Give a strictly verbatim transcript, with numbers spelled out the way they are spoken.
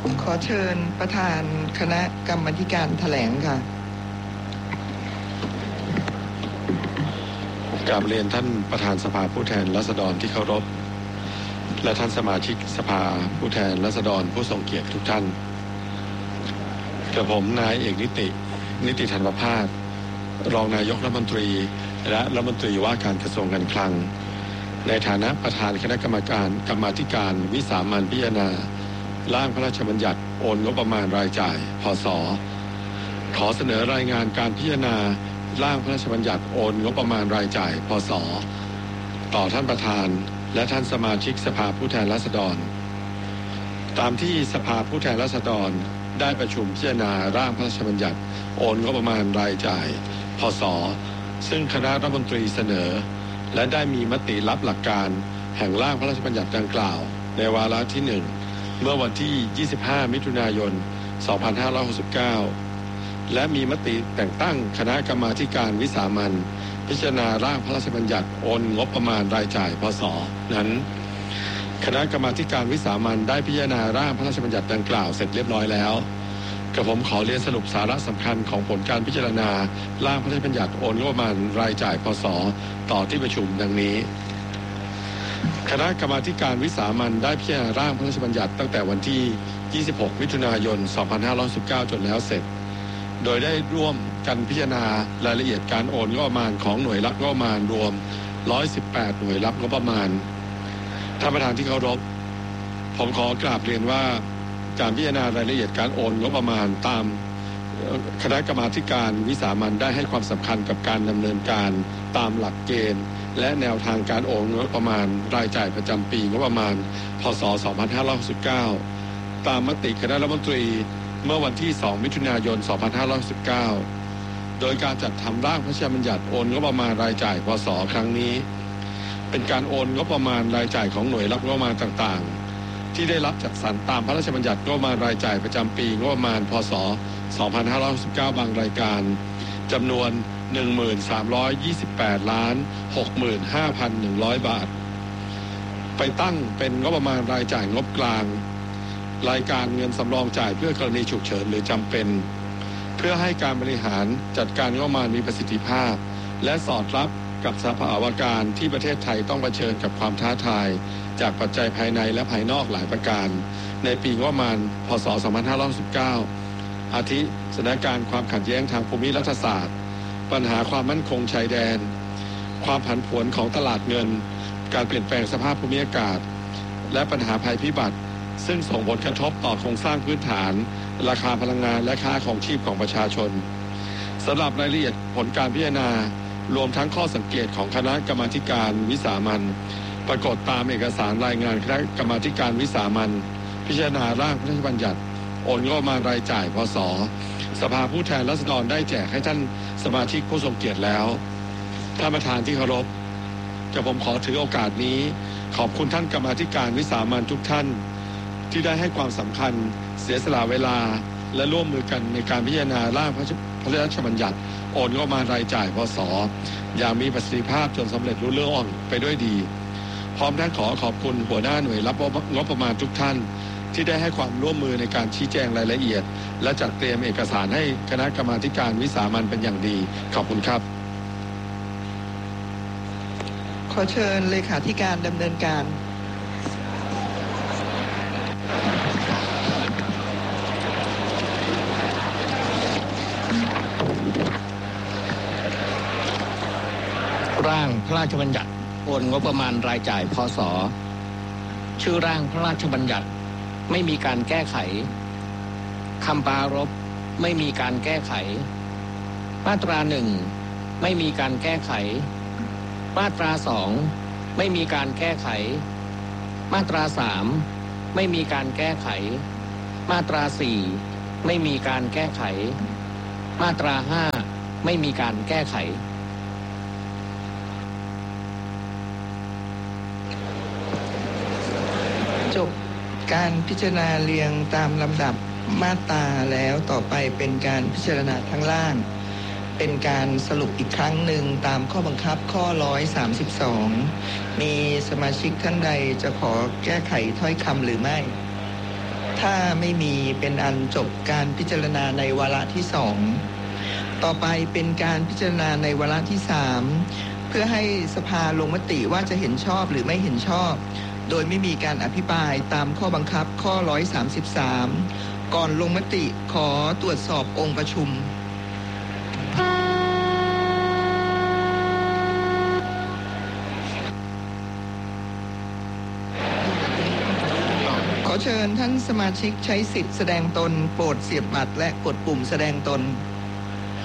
ขอเชิญประธานคณะกรรมาธิการแถลงค่ะกราบเรียนท่านประธานสภาผู้แทนราษฎรที่เคารพและท่านสมาชิกสภาผู้แทนราษฎรผู้ทรงเกียรติทุกท่านกระผมนายเอกนิตินิติธรรมภาสรองนายกรัฐมนตรีและรัฐมนตรีว่าการกระทรวงการคลังในฐานะประธานคณะกรรมการกรรมาธิการวิสามัญพิจารณาร่างพระราชบัญญัติโอนงบประมาณรายจ่ายพ.ศ.ขอเสนอรายงานการพิจารณาร่างพระราชบัญญัติโอนงบประมาณรายจ่ายพ.ศ.ต่อท่านประธานและท่านสมาชิกสภาผู้แทนราษฎรตามที่สภาผู้แทนราษฎรได้ประชุมพิจารณาร่างพระราชบัญญัติโอนงบประมาณรายจ่ายพ.ศ.ซึ่งคณะรัฐมนตรีเสนอและได้มีมติรับหลักการแห่งร่างพระราชบัญญัติดังกล่าวในวาระที่หนึ่งเมื่อวันที่ยี่สิบห้ามิถุนายนสองพันห้าร้อยหกสิบเก้าและมีมติแต่งตั้งคณะกรรมาธิการวิสามัญพิจารณาร่างพระราชบัญญัติโอนงบประมาณรายจ่ายพ.ศ.นั้นคณะกรรมาธิการวิสามัญได้พิจารณาร่างพระราชบัญญัติดังกล่าวเสร็จเรียบร้อยแล้วกระผมขอเรียนสรุปสาระสำคัญของผลการพิจารณาร่างพระราชบัญญัติโอนงบประมาณรายจ่ายพ.ศ.ต่อที่ประชุมดังนี้คณะกรรมาธิการวิสามัญได้พิจารณาร่างพระราชบัญญัติตั้งแต่วันที่ยี่สิบหกมิถุนายนสองพันห้าร้อยสิบเก้าจนแล้วเสร็จโดยได้ร่วมกันพิจารณารายละเอียดการโอนงบประมาณของหน่วยรับงบประมาณรวมหนึ่งร้อยสิบแปดหน่วยรับงบประมาณท่านประธานที่เคารพผมขอกราบเรียนว่าการพิจารณารายละเอียดการโอนงบประมาณตามคณะกรรมาธิการวิสามัญได้ให้ความสำคัญกับการดำเนินการตามหลักเกณฑ์และแนวทางการโอนงบประมาณรายจ่ายประจำปีงบประมาณพ.ศ. สองพันห้าร้อยหกสิบเก้าตามมติคณะรัฐมนตรีเมื่อวันที่สองมิถุนายนสองพันห้าร้อยสิบเก้าโดยการจัดทำร่างพระราชบัญญัติโอนงบประมาณรายจ่ายพ.ศ. ครั้งนี้เป็นการโอนงบประมาณรายจ่ายของหน่วยรับงบประมาณต่างๆที่ได้รับจัดสรรตามพระราชบัญญัติงบประมาณรายจ่ายประจำปีงบประมาณพ.ศ. สองพันห้าร้อยสิบเก้าบางรายการจำนวน หนึ่งหมื่นสามร้อยยี่สิบแปดล้านหกหมื่นห้าพันหนึ่งร้อย บาทไปตั้งเป็นงบประมาณรายจ่ายงบกลางรายการเงินสำรองจ่ายเพื่อกรณีฉุกเฉินหรือจำเป็นเพื่อให้การบริหารจัดการงบประมาณมีประสิทธิภาพและสอดรับกับสภาวะการที่ประเทศไทยต้องเผชิญกับความท้าทายจากปัจจัยภายในและภายนอกหลายประการในปีงบประมาณพ.ศ. สองพันห้าร้อยสิบเก้าอาทิสถานการณ์ความขัดแย้งทางภูมิรัฐศาสตร์ปัญหาความมั่นคงชายแดนความผันผวนของตลาดเงินการเปลี่ยนแปลงสภาพภูมิอากาศและปัญหาภัยพิบัติซึ่งส่งผลกระทบต่อโครงสร้างพื้นฐานราคาพลังงานและค่าครองชีพของประชาชนสำหรับรายละเอียดผลการพิจารณารวมทั้งข้อสังเกตของคณะกรรมาธิการวิสามัญปรากฏตามเอกสารรายงานคณะกรรมาธิการวิสามัญพิจารณาร่างพระราชบัญญัติโอนงบประมาณรายจ่ายพ.ศ.สภาผู้แทนราษฎรได้แจกให้ท่านสมาชิกผู้ทรงเกียรติแล้วท่านประธานที่เคารพจะผมขอถือโอกาสนี้ขอบคุณท่านกรรมาธิการวิสามัญทุกท่านที่ได้ให้ความสำคัญเสียสละเวลาและร่วมมือกันในการพิจารณาร่างพระราชบัญญัติโอนงบประมาณรายจ่ายพ.ศ.อย่างมีประสิทธิภาพจนสำเร็จรุ่ล่วงไปด้วยดีพร้อมทั้งขอขอบคุณหัวหน้าหน่วยรับงบประมาณทุกท่านที่ได้ให้ความร่วมมือในการชี้แจงรายละเอียดและจัดเตรียมเอกสารให้คณะกรรมาธิการวิสามัญเป็นอย่างดีขอบคุณครับขอเชิญเลขาธิการดำเนินการร่างพระราชบัญญัติโอนงบประมาณรายจ่ายพ.ศ.ชื่อร่างพระราชบัญญัติไม่มีการแก้ไขคำปรารภไม่มีการแก้ไขมาตราหนึ่งไม่มีการแก้ไขมาตราสองไม่มีการแก้ไขมาตราสามไม่มีการแก้ไขมาตราสี่ไม่มีการแก้ไขมาตราห้าไม่มีการแก้ไขจบการพิจารณาเรียงตามลำดับมาตราแล้วต่อไปเป็นการพิจารณาทั้งล่างเป็นการสรุปอีกครั้งหนึ่งตามข้อบังคับข้อหนึ่งร้อยสามสิบสองมีสมาชิกท่านใดจะขอแก้ไขถ้อยคำหรือไม่ถ้าไม่มีเป็นอันจบการพิจารณาในวาระที่สองต่อไปเป็นการพิจารณาในวาระที่สามเพื่อให้สภาลงมติว่าจะเห็นชอบหรือไม่เห็นชอบโดยไม่มีการอภิปรายตามข้อบังคับข้อหนึ่งร้อยสามสิบสามก่อนลงมติขอตรวจสอบองค์ประชุมขอเชิญท่านสมาชิกใช้สิทธิ์แสดงตนโปรดเสียบบัตรและกดปุ่มแสดงตน